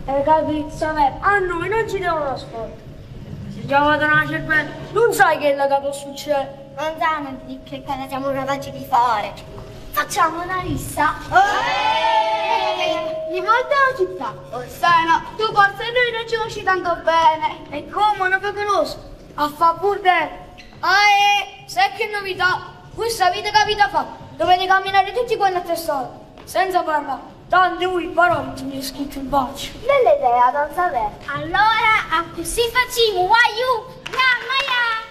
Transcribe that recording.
Capizia, a noi non ci devono ascoltare. Se già vado a cervello, non sai che è legato succede. Non sanno di che cosa siamo capaci di fare. Facciamo una lista. Di molte città. Orsena, tu forse noi non ci conosci tanto bene. E come non vi conosco? A fa pur bene. Sai che novità? Questa vita capita fa. Dovete camminare tutti quanti a testa, senza parlare. Tante voi parole mi è scritto in faccia. Bella idea, non sapere. Allora, così facciamo, guaiu, ya,